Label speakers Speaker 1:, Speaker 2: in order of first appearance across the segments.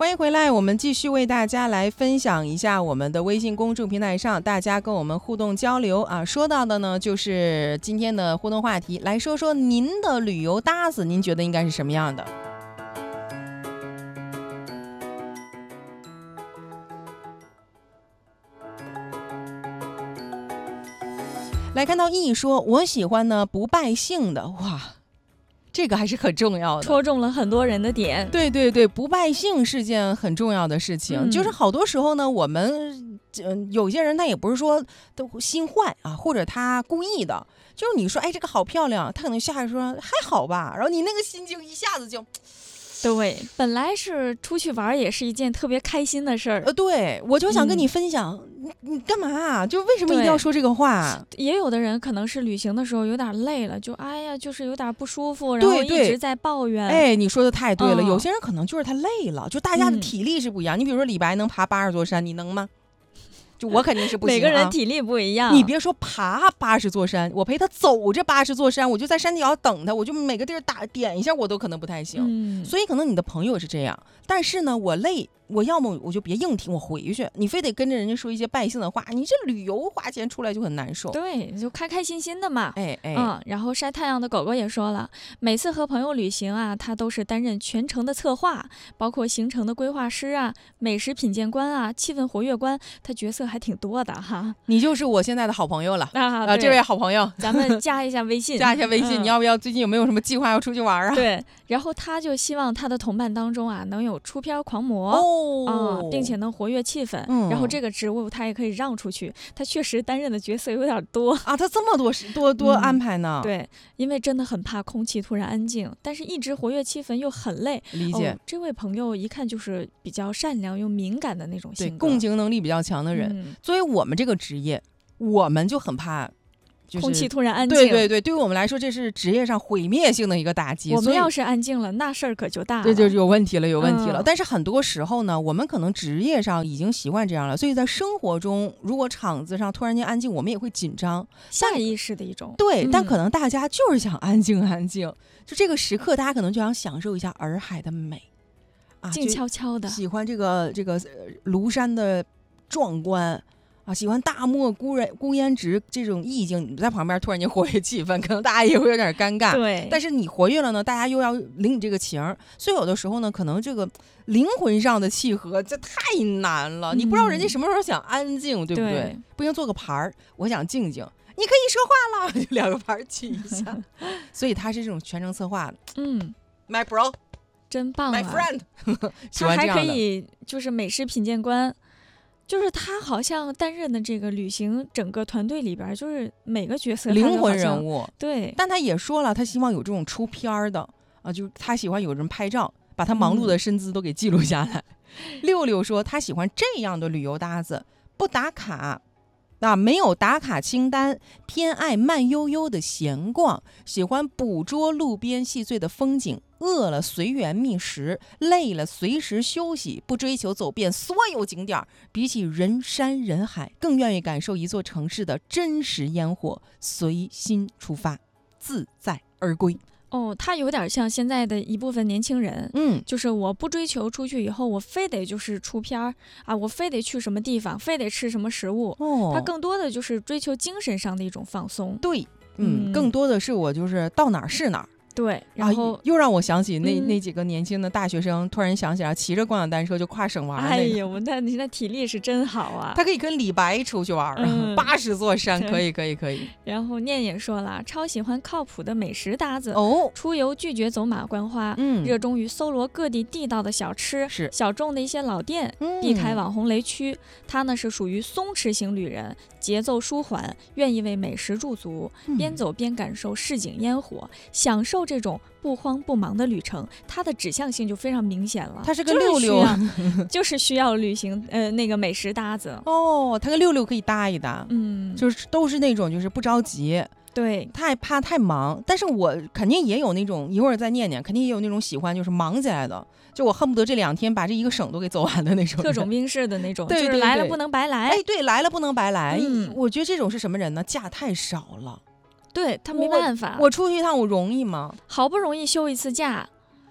Speaker 1: 欢迎回来，我们继续为大家来分享一下我们的微信公众平台上大家跟我们互动交流啊。说到的呢，就是今天的互动话题，来说说您的旅游搭子，您觉得应该是什么样的？来看到易说，我喜欢呢不败兴的，哇，这个还是很重要的，
Speaker 2: 戳中了很多人的点。
Speaker 1: 对对对，不败兴是件很重要的事情，就是好多时候呢，我们有些人他也不是说都心坏啊，或者他故意的，就是你说哎这个好漂亮，他可能下来说还好吧，然后你那个心情一下子就。
Speaker 2: 对，本来是出去玩也是一件特别开心的事儿。
Speaker 1: 对，我就想跟你分享，你干嘛啊？就为什么一定要说这个话？
Speaker 2: 也有的人可能是旅行的时候有点累了，就哎呀，就是有点不舒服，然后一直在抱怨。
Speaker 1: 哎，你说的太对了，有些人可能就是他累了，就大家的体力是不一样。你比如说李白能爬80座山，你能吗？就我肯定是不行、啊，
Speaker 2: 每个人体力不一样。
Speaker 1: 你别说爬80座山，我陪他走这80座山，我就在山脚等他，我就每个地儿点一下，我都可能不太行。所以可能你的朋友是这样，但是呢，我累，我要么我就别硬挺，我回去。你非得跟着人家说一些败兴的话，你这旅游花钱出来就很难受。
Speaker 2: 对，就开开心心的嘛。
Speaker 1: 哎，
Speaker 2: 然后晒太阳的狗狗也说了，每次和朋友旅行啊，他都是担任全程的策划，包括行程的规划师啊、美食品鉴官啊、气氛活跃官，他角色还挺多的哈。
Speaker 1: 你就是我现在的好朋友了
Speaker 2: 啊，
Speaker 1: 这位好朋友，
Speaker 2: 咱们加一下微信，
Speaker 1: 加一下微信。你要不要最近有没有什么计划要出去玩啊？
Speaker 2: 对，然后他就希望他的同伴当中啊，能有出片狂魔并且能活跃气氛。然后这个职务他也可以让出去，他确实担任的角色有点多
Speaker 1: 啊，他这么多安排呢？
Speaker 2: 对，因为真的很怕空气突然安静，但是一直活跃气氛又很累。
Speaker 1: 理解。
Speaker 2: 这位朋友一看就是比较善良又敏感的那种性格，
Speaker 1: 对，共情能力比较强的人。作为我们这个职业，我们就很怕。
Speaker 2: 空气突然安静，
Speaker 1: 对对对，对于我们来说，这是职业上毁灭性的一个打击。
Speaker 2: 我们要是安静了，那事儿可就大了，
Speaker 1: 对，就有问题了。但是很多时候呢，我们可能职业上已经习惯这样了，所以在生活中，如果场子上突然间安静，我们也会紧张，
Speaker 2: 下意识的一种。
Speaker 1: 对，但可能大家就是想安静，就这个时刻，大家可能就想享受一下洱海的美，
Speaker 2: 静悄悄的，
Speaker 1: 喜欢这个庐山的壮观。喜欢大漠孤烟直这种意境，你在旁边突然间活跃气氛，可能大家也会有点尴尬。
Speaker 2: 对，
Speaker 1: 但是你活跃了呢，大家又要领你这个情，所以有的时候呢，可能这个灵魂上的契合这太难了。你不知道人家什么时候想安静，对不对？不行，做个牌儿，我想静静，你可以说话了，就2个牌举一下。所以他是这种全程策划的。My bro，
Speaker 2: 真棒啊
Speaker 1: ，My friend，
Speaker 2: 他还可以就是美食品鉴官。就是他好像担任的这个旅行整个团队里边，就是每个角色
Speaker 1: 灵魂人物。
Speaker 2: 对，
Speaker 1: 但他也说了，他希望有这种出片的啊，就是他喜欢有人拍照，把他忙碌的身姿都给记录下来。六六说他喜欢这样的旅游搭子，不打卡。没有打卡清单，偏爱慢悠悠的闲逛，喜欢捕捉路边细碎的风景，饿了随缘觅食，累了随时休息，不追求走遍所有景点，比起人山人海，更愿意感受一座城市的真实烟火，随心出发，自在而归。
Speaker 2: 他有点像现在的一部分年轻人，就是我不追求出去以后我非得就是出片啊，我非得去什么地方，非得吃什么食物，他更多的就是追求精神上的一种放松。
Speaker 1: 对，更多的是我就是到哪儿是哪儿。
Speaker 2: 对，然后
Speaker 1: 又让我想起那几个年轻的大学生，突然想起来骑着共享单车就跨省玩。
Speaker 2: 哎呦，那体力是真好啊！
Speaker 1: 他可以跟李白出去玩，80座山，可以。
Speaker 2: 然后念也说了，超喜欢靠谱的美食搭子出游拒绝走马观花，热衷于搜罗各地地道的小吃，小众的一些老店，避开网红雷区。他呢是属于松弛型旅人，节奏舒缓，愿意为美食驻足，边走边感受市井烟火，享受这种不慌不忙的旅程。它的指向性就非常明显了，
Speaker 1: 它是个六六，
Speaker 2: 就是需要旅行那个美食搭子。
Speaker 1: 它跟六六可以搭一搭，就是都是那种就是不着急，
Speaker 2: 对，
Speaker 1: 太怕太忙。但是我肯定也有那种，一会儿再念念，肯定也有那种喜欢就是忙起来的，就我恨不得这2天把这一个省都给走完的那种，
Speaker 2: 特种兵式的那种，
Speaker 1: 对，
Speaker 2: 就是来了不能白来。
Speaker 1: 哎，对，来了不能白来。我觉得这种是什么人呢？假太少了。
Speaker 2: 对，他没办法。
Speaker 1: 我出去一趟我容易吗？
Speaker 2: 好不容易休一次假，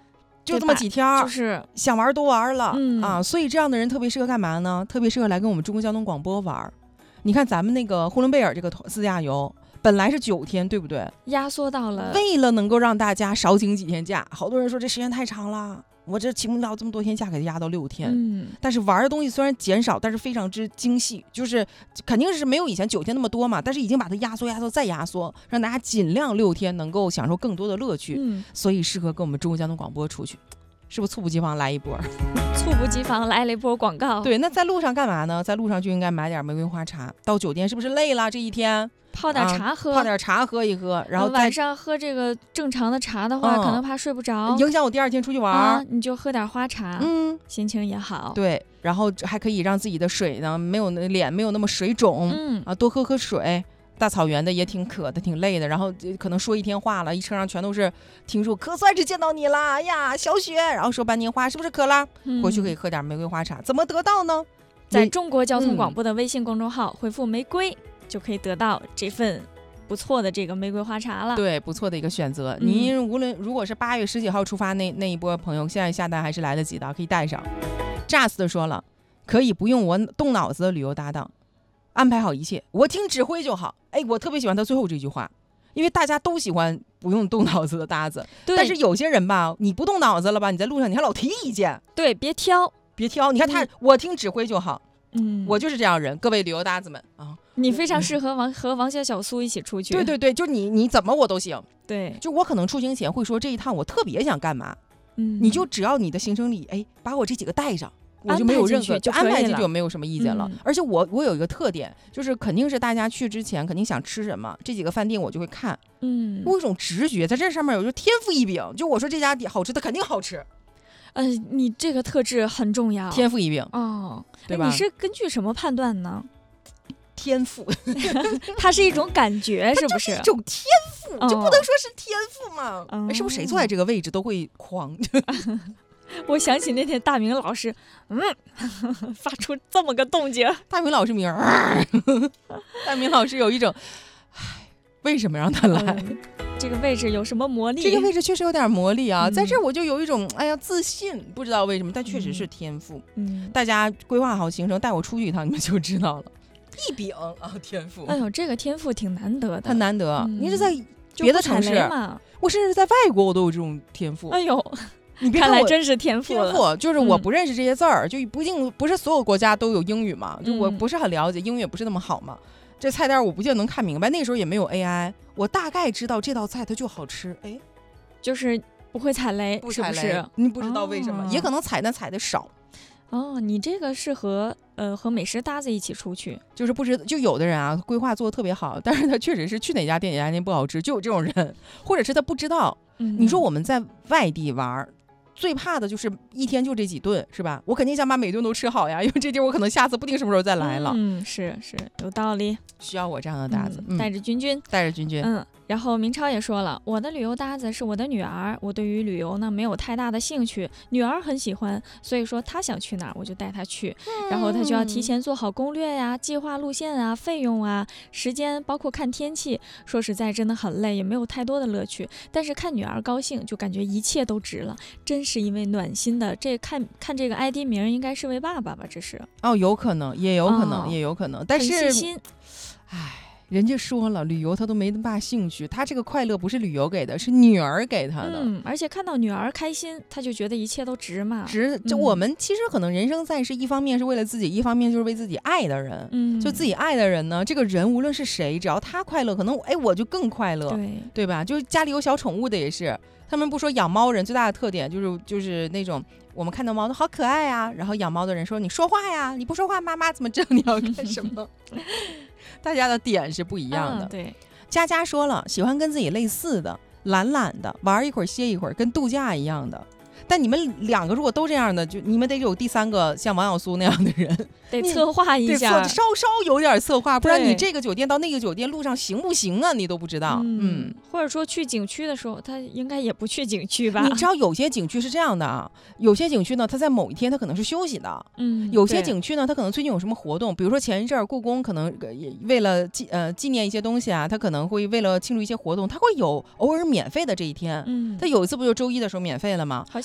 Speaker 1: 就这么几天，
Speaker 2: 就是
Speaker 1: 想玩都玩了、啊，所以这样的人特别适合干嘛呢？特别适合来跟我们中国交通广播玩。你看咱们那个呼伦贝尔这个自驾游本来是9天，对不对？
Speaker 2: 压缩到了，
Speaker 1: 为了能够让大家少请几天假，好多人说这时间太长了，我这请不了这么多天假，给它压到6天。但是玩的东西虽然减少，但是非常之精细，就是肯定是没有以前9天那么多嘛，但是已经把它压缩再压缩，让大家尽量6天能够享受更多的乐趣。所以适合跟我们中国交通广播出去，是不是猝不及防来一波？
Speaker 2: 猝不及防来了一波广告。
Speaker 1: 对，那在路上干嘛呢？在路上就应该买点玫瑰花茶。到酒店是不是累了这一天？
Speaker 2: 泡点茶喝，
Speaker 1: 泡点茶喝一喝，然后
Speaker 2: 晚上喝这个正常的茶的话，可能怕睡不着，
Speaker 1: 影响我第2天出去玩。
Speaker 2: 你就喝点花茶，心情也好。
Speaker 1: 对，然后还可以让自己的水呢脸没有那么水肿，多喝喝水。大草原的也挺渴的，挺累的，然后可能说一天话了，一车上全都是听说可算是见到你了，哎呀，小雪，然后说半天话，是不是渴了？回去可以喝点玫瑰花茶，怎么得到呢？
Speaker 2: 在中国交通广播的微信公众号回复玫瑰，就可以得到这份不错的这个玫瑰花茶了。
Speaker 1: 对，不错的一个选择。您无论如果是8月10几号出发那一波朋友，现在下单还是来得及的，可以带上。Just 的说了，可以不用我动脑子的旅游搭档，安排好一切，我听指挥就好。哎，我特别喜欢他最后这句话，因为大家都喜欢不用动脑子的搭子，但是有些人吧，你不动脑子了吧，你在路上你还老提意见。
Speaker 2: 对，别挑。
Speaker 1: 你看他，我听指挥就好。我就是这样人，各位旅游搭子们啊，
Speaker 2: 你非常适合和王小苏一起出去。
Speaker 1: 对，就你怎么我都行。
Speaker 2: 对，
Speaker 1: 就我可能出行前会说这一趟我特别想干嘛，你就只要你的行程里，哎，把我这几个带上。我就没有任何就安排进去，就没有什么意见了。而且我有一个特点，就是肯定是大家去之前肯定想吃什么，这几个饭店我就会看。我有一种直觉，在这上面我就天赋异禀，就我说这家好吃，它肯定好吃。
Speaker 2: 你这个特质很重要，
Speaker 1: 天赋异禀对吧？
Speaker 2: 你是根据什么判断呢？
Speaker 1: 天赋，
Speaker 2: 它是一种感觉，是不是？
Speaker 1: 一种天赋，就不能说是天赋吗？是不是谁坐在这个位置都会狂？
Speaker 2: 我想起那天大明老师，发出这么个动静。
Speaker 1: 大明老师名大明老师有一种，为什么让他来？
Speaker 2: 这个位置有什么魔力？
Speaker 1: 这个位置确实有点魔力啊，在这我就有一种自信，不知道为什么，但确实是天赋。大家规划好行程，带我出去一趟，你们就知道了。异禀天赋。
Speaker 2: 哎呦，这个天赋挺难得的，
Speaker 1: 很难得。你是在别的城市
Speaker 2: 嘛？
Speaker 1: 我甚至在外国我都有这种天赋。
Speaker 2: 哎呦。你看来真是天赋了。
Speaker 1: 就是我不认识这些字儿，就不是所有国家都有英语嘛，就我不是很了解，英语也不是那么好嘛。这菜单我不见得能看明白，那时候也没有 AI， 我大概知道这道菜它就好吃。哎，
Speaker 2: 就是不会踩雷，
Speaker 1: 不踩雷，
Speaker 2: 是不是？
Speaker 1: 你不知道为什么，也可能踩但踩的少。
Speaker 2: 你这个适合和美食搭子一起出去，
Speaker 1: 就是不知就有的人啊，规划做的特别好，但是他确实是去哪家店不好吃，就有这种人，或者是他不知道。你说我们在外地玩。最怕的就是一天就这几顿，是吧？我肯定想把每顿都吃好呀，因为这地儿我可能下次不定什么时候再来了。
Speaker 2: 是有道理，
Speaker 1: 需要我这样的搭子，
Speaker 2: 带着君君。然后明超也说了，我的旅游搭子是我的女儿，我对于旅游呢没有太大的兴趣，女儿很喜欢，所以说她想去哪儿我就带她去，然后她就要提前做好攻略呀，计划路线啊，费用啊，时间，包括看天气。说实在真的很累，也没有太多的乐趣，但是看女儿高兴就感觉一切都值了，真是一位暖心的。这看这个 ID 名应该是位爸爸吧？这是
Speaker 1: 有可能，也有可能，但是
Speaker 2: 很细心。
Speaker 1: 人家说了，旅游他都没那么大兴趣，他这个快乐不是旅游给的，是女儿给他的。
Speaker 2: 而且看到女儿开心，他就觉得一切都值嘛。
Speaker 1: 就我们其实可能人生在世，一方面是为了自己，一方面就是为自己爱的人。就自己爱的人呢，这个人无论是谁，只要他快乐，可能我就更快乐，对吧？就是家里有小宠物的也是，他们不说养猫人最大的特点就是那种。我们看到猫都好可爱啊，然后养猫的人说你说话呀，你不说话妈妈怎么知道你要干什么？大家的点是不一样的。
Speaker 2: 对，
Speaker 1: 佳佳说了，喜欢跟自己类似的，懒懒的，玩一会儿歇一会儿，跟度假一样的。但你们2个如果都这样的，就你们得有第3个像王小苏那样的人，
Speaker 2: 得策划一下，
Speaker 1: 稍有点策划，不然你这个酒店到那个酒店路上行不行啊？你都不知道。
Speaker 2: 或者说去景区的时候，他应该也不去景区吧？
Speaker 1: 你知道有些景区是这样的啊，有些景区呢，它在某一天它可能是休息的，有些景区呢，它可能最近有什么活动，比如说前一阵故宫可能也为了纪念一些东西啊，它可能会为了庆祝一些活动，它会有偶尔免费的这一天。它有一次不就周一的时候免费了吗？
Speaker 2: 好像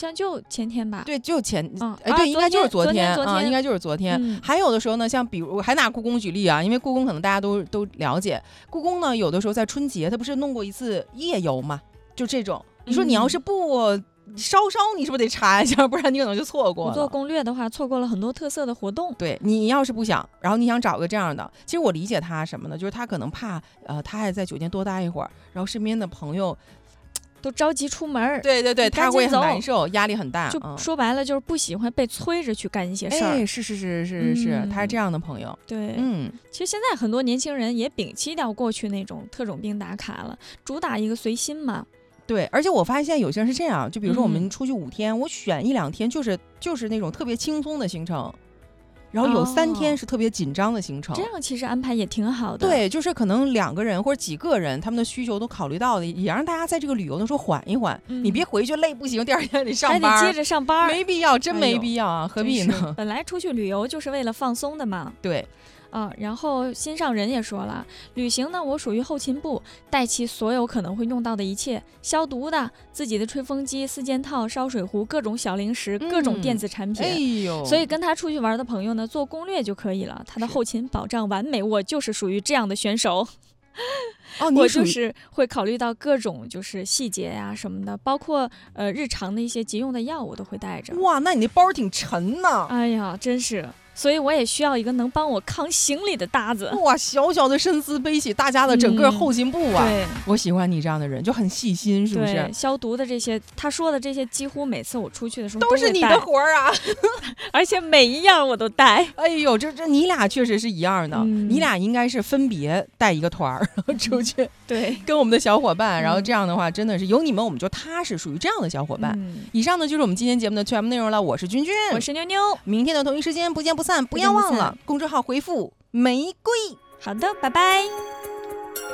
Speaker 2: 算就前天吧。
Speaker 1: 对，就前，对，应该就是昨天啊，应该就是昨天。还有的时候呢，像比如我还拿故宫举例啊，因为故宫可能大家都了解，故宫呢有的时候在春节它不是弄过一次夜游嘛，就这种。你说你要是不稍你是不是得查一下，不然你可能就错过了。
Speaker 2: 不做攻略的话，错过了很多特色的活动。
Speaker 1: 对，你要是不想，然后你想找个这样的，其实我理解他什么呢？就是他可能怕他还在酒店多待一会儿，然后身边的朋友
Speaker 2: 都着急出门。
Speaker 1: 对，他会很难受，压力很大。
Speaker 2: 就说白了就是不喜欢被催着去干一些事儿。
Speaker 1: 是，他是这样的朋友。
Speaker 2: 对，其实现在很多年轻人也摒弃掉过去那种特种兵打卡了，主打一个随心嘛。
Speaker 1: 对，而且我发现有些人是这样，就比如说我们出去5天，我选1-2天就是那种特别轻松的行程，然后有3天是特别紧张的行程。
Speaker 2: 这样其实安排也挺好的。
Speaker 1: 对，就是可能2个人或者几个人，他们的需求都考虑到的，也让大家在这个旅游的时候缓一缓。你别回去累不行，第2天得上班，
Speaker 2: 还得接着上班，
Speaker 1: 没必要，真没必要啊，何必呢？
Speaker 2: 本来出去旅游就是为了放松的嘛。
Speaker 1: 对。
Speaker 2: 然后心上人也说了，旅行呢，我属于后勤部，带齐所有可能会用到的一切，消毒的、自己的吹风机、4件套、烧水壶、各种小零食、各种电子产品。所以跟他出去玩的朋友呢，做攻略就可以了。他的后勤保障完美，我就是属于这样的选手。我就是会考虑到各种就是细节呀什么的，包括日常的一些急用的药我都会带着。
Speaker 1: 哇，那你那包挺沉呢。
Speaker 2: 哎呀，真是。所以我也需要一个能帮我扛行李的搭子。
Speaker 1: 哇，小小的身姿背起大家的整个后勤部啊！
Speaker 2: 对，
Speaker 1: 我喜欢你这样的人，就很细心，是不是？
Speaker 2: 对，消毒的这些，他说的这些，几乎每次我出去的时候
Speaker 1: 都是你的活儿啊，
Speaker 2: 而且每一样我都带。
Speaker 1: 哎呦，这你俩确实是一样的，你俩应该是分别带一个团儿出去，
Speaker 2: 对，
Speaker 1: 跟我们的小伙伴，然后这样的话，真的是有你们，我们就踏实，属于这样的小伙伴。以上呢就是我们今天节目的全部内容了，我是君君，
Speaker 2: 我是妞妞，
Speaker 1: 明天的同一时间不见不散，不要忘了公众号回复玫瑰。
Speaker 2: 好的，拜拜。